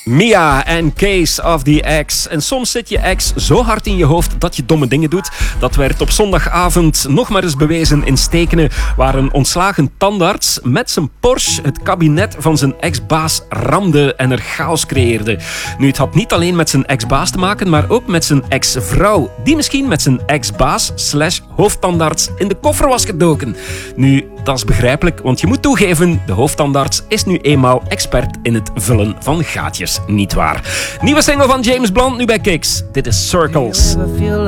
Mia en Case of the Ex. En soms zit je ex zo hard in je hoofd dat je domme dingen doet. Dat werd op zondagavond nog maar eens bewezen in Stekene, waar een ontslagen tandarts met zijn Porsche het kabinet van zijn ex-baas ramde en er chaos creëerde. Nu, het had niet alleen met zijn ex-baas te maken, maar ook met zijn ex-vrouw, die misschien met zijn ex-baas / hoofdtandarts in de koffer was gedoken. Nu, dat is begrijpelijk, want je moet toegeven, de hoofdtandarts is nu eenmaal expert in het vullen van gaatjes, niet waar? Nieuwe single van James Blunt nu bij Kicks. Dit is Circles.